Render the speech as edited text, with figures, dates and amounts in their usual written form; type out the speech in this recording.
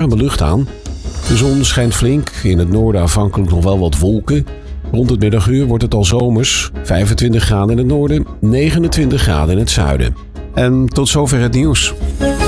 warme lucht aan. De zon schijnt flink, in het noorden afhankelijk nog wel wat wolken. Rond het middaguur wordt het al zomers, 25 graden in het noorden, 29 graden in het zuiden. En tot zover het nieuws.